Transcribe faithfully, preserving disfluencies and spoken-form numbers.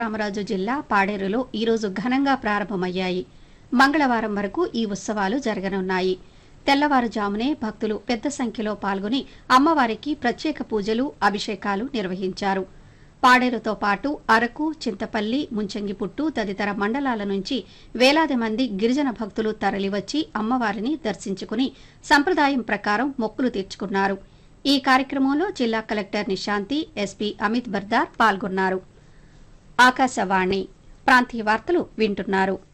రామరాజు జిల్లా పాడేరులో ఈరోజు ఘనంగా ప్రారంభమయ్యాయి. మంగళవారం వరకు ఈ ఉత్సవాలు జరగనున్నాయి. తెల్లవారుజామునే భక్తులు పెద్ద సంఖ్యలో పాల్గొని అమ్మవారికి ప్రత్యేక పూజలు, అభిషేకాలు నిర్వహించారు. పాడేరుతో పాటు అరకు, చింతపల్లి, ముంచంగిపుట్టు తదితర మండలాల నుంచి వేలాది మంది గిరిజన భక్తులు తరలివచ్చి అమ్మవారిని దర్శించుకుని సంప్రదాయం ప్రకారం మొక్కులు తీర్చుకున్నారు. ఈ కార్యక్రమంలో జిల్లా కలెక్టర్ నిశాంతి, ఎస్పీ అమిత్ బర్దార్ పాల్గొన్నారు. ఆకాశవాణి ప్రాంతీయ వార్తలు వింటున్నారు.